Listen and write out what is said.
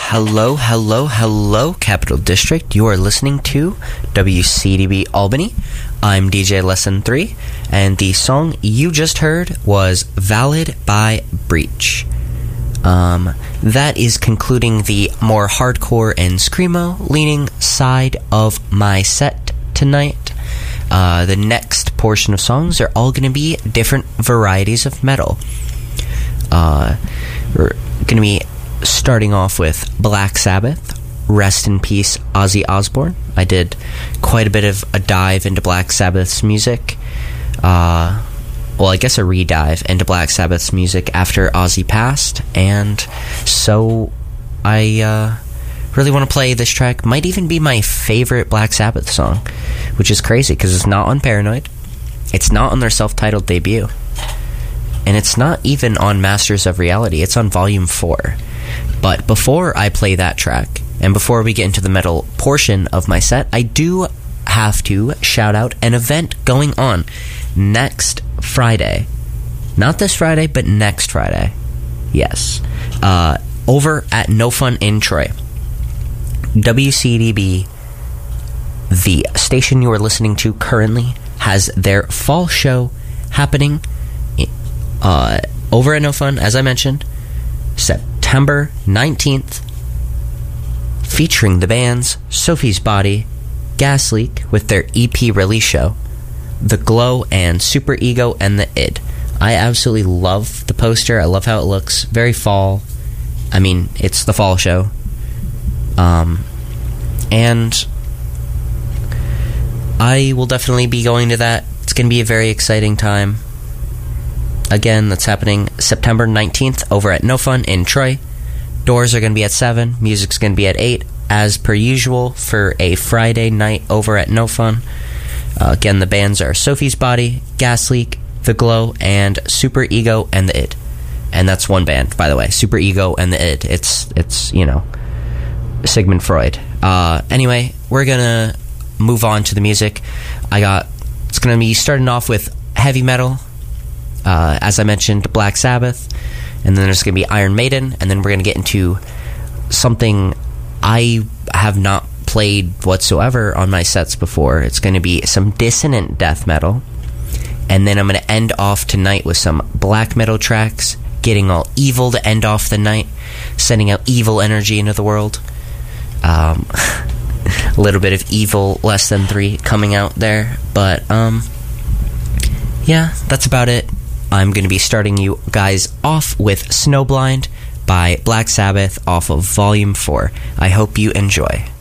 Hello, hello, hello, Capital District. You are listening to WCDB Albany. I'm DJ Lesson 3, and the song you just heard was Valid by Breach. That is concluding the more hardcore and screamo-leaning side of my set tonight. The next portion of songs are all going to be different varieties of metal. We're going to be starting off with Black Sabbath, Rest in Peace, Ozzy Osbourne. I did quite a bit of a dive into Black Sabbath's music. I guess a re-dive into Black Sabbath's music after Ozzy passed, and so I really want to play this track. Might even be my favorite Black Sabbath song, which is crazy because it's not on Paranoid, it's not on their self-titled debut, and it's not even on Masters of Reality. It's on Volume 4. But before I play that track, and before we get into the metal portion of my set, I do have to shout out an event going on next Friday. Not this Friday, but next Friday. Yes. Over at No Fun in Troy. WCDB, the station you are listening to currently, has their fall show happening over at No Fun, as I mentioned, September 19th, featuring the bands Sophie's Body, Gas Leak with their EP release show, The Glow, and Super Ego and the Id. I absolutely love the poster. I love how it looks. Very fall. I mean, it's the fall show. And I will definitely be going to that. It's going to be a very exciting time. Again, that's happening September 19th over at No Fun in Troy. Doors are going to be at 7. Music's going to be at 8, as per usual for a Friday night over at No Fun. Again, the bands are Sophie's Body, Gas Leak, The Glow, and Super Ego and the Id. And that's one band, by the way. Super Ego and the Id. It's you know, Sigmund Freud. Anyway, we're going to move on to the music. It's going to be starting off with heavy metal. As I mentioned, Black Sabbath, and then there's going to be Iron Maiden, and then we're going to get into something I have not played whatsoever on my sets before. It's going to be some dissonant death metal, and then I'm going to end off tonight with some black metal tracks, getting all evil to end off the night, sending out evil energy into the world. A little bit of evil Less Than 3 coming out there, but yeah, that's about it. I'm going to be starting you guys off with Snowblind by Black Sabbath off of Volume 4. I hope you enjoy.